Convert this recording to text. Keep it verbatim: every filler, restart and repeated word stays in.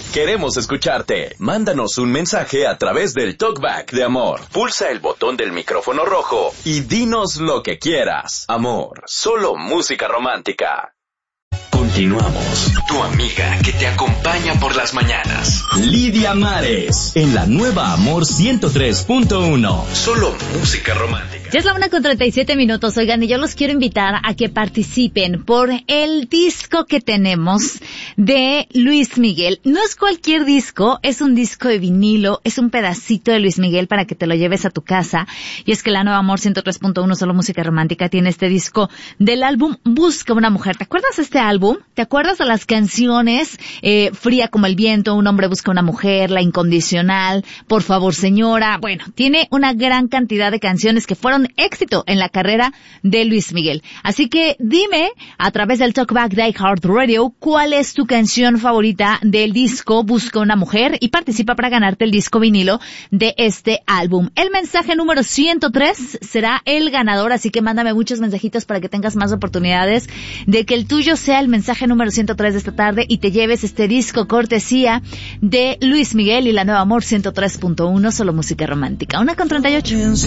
Queremos escucharte. Mándanos un mensaje a través del Talkback de Amor. Pulsa el botón del micrófono rojo y dinos lo que quieras. Amor, solo música romántica. Continuamos. Tu amiga que te acompaña por las mañanas. Lidia Mares, en la nueva Amor ciento tres punto uno. Solo música romántica. Ya es la una con treinta y siete minutos, oigan, y yo los quiero invitar a que participen por el disco que tenemos de Luis Miguel. No es cualquier disco, es un disco de vinilo, es un pedacito de Luis Miguel para que te lo lleves a tu casa. Y es que la nueva Amor ciento tres punto uno, solo música romántica, tiene este disco del álbum Busca una mujer. ¿Te acuerdas de este álbum? ¿Te acuerdas de las canciones eh, Fría como el viento, Un hombre busca una mujer, La incondicional, Por favor señora? Bueno, tiene una gran cantidad de canciones que fueron éxito en la carrera de Luis Miguel. Así que dime a través del Talkback de iHeartRadio cuál es tu canción favorita del disco Busca una mujer y participa para ganarte el disco vinilo de este álbum. El mensaje número ciento tres será el ganador, así que mándame muchos mensajitos para que tengas más oportunidades de que el tuyo sea el mensaje número ciento tres de esta tarde y te lleves este disco cortesía de Luis Miguel y la nueva Amor ciento tres punto uno, solo música romántica. Una con treinta y ocho.